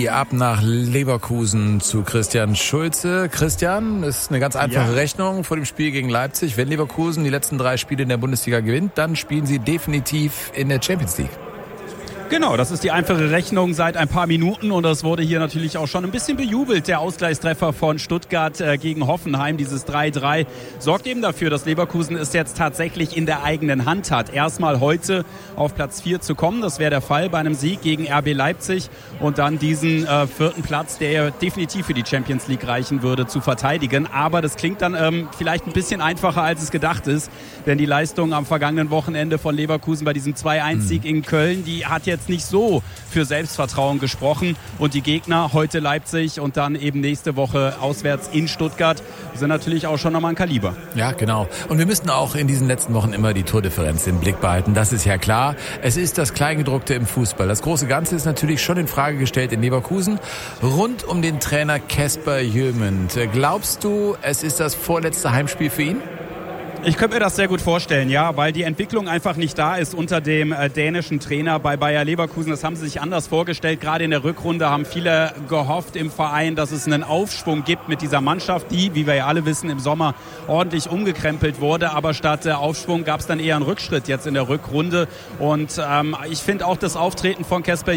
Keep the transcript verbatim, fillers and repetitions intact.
ab nach Leverkusen zu Christian Schulze. Christian, ist eine ganz einfache ja. Rechnung vor dem Spiel gegen Leipzig. Wenn Leverkusen die letzten drei Spiele in der Bundesliga gewinnt, dann spielen sie definitiv in der Champions League. Genau, das ist die einfache Rechnung seit ein paar Minuten und das wurde hier natürlich auch schon ein bisschen bejubelt. Der Ausgleichstreffer von Stuttgart äh, gegen Hoffenheim, dieses drei drei, sorgt eben dafür, dass Leverkusen es jetzt tatsächlich in der eigenen Hand hat. Erstmal heute auf Platz vier zu kommen, das wäre der Fall bei einem Sieg gegen R B Leipzig und dann diesen äh, vierten Platz, der definitiv für die Champions League reichen würde, zu verteidigen. Aber das klingt dann ähm, vielleicht ein bisschen einfacher, als es gedacht ist, denn die Leistung am vergangenen Wochenende von Leverkusen bei diesem zwei eins Sieg in Köln, die hat jetzt nicht so für Selbstvertrauen gesprochen und die Gegner heute Leipzig und dann eben nächste Woche auswärts in Stuttgart sind natürlich auch schon nochmal ein Kaliber. Ja, genau. Und wir müssten auch in diesen letzten Wochen immer die Tordifferenz im Blick behalten. Das ist ja klar. Es ist das Kleingedruckte im Fußball. Das große Ganze ist natürlich schon in Frage gestellt in Leverkusen. Rund um den Trainer Kasper Hjulmand. Glaubst du, es ist das vorletzte Heimspiel für ihn? Ich könnte mir das sehr gut vorstellen, ja, weil die Entwicklung einfach nicht da ist unter dem äh, dänischen Trainer bei Bayer Leverkusen. Das haben sie sich anders vorgestellt. Gerade in der Rückrunde haben viele gehofft im Verein, dass es einen Aufschwung gibt mit dieser Mannschaft, die, wie wir ja alle wissen, im Sommer ordentlich umgekrempelt wurde. Aber statt äh, Aufschwung gab es dann eher einen Rückschritt jetzt in der Rückrunde. Und ähm, ich finde auch das Auftreten von Kasper